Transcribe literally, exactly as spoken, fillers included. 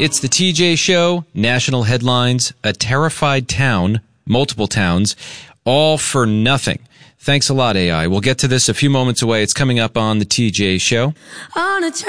It's the T J Show, national headlines, a terrified town, multiple towns, all for nothing. Thanks a lot, A I. We'll get to this a few moments away. It's coming up on the T J Show. On a